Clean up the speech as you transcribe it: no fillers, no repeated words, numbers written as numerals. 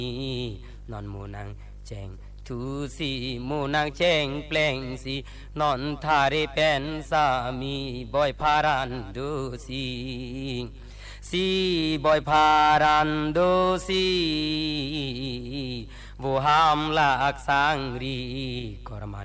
นอนหมูนางแจงทูสีหมูนางแจงแปลงสีนอนทาเรเป็นสามีบอยพารันดูสีบอยพารันดูสีวูหามลากสังรีกรมา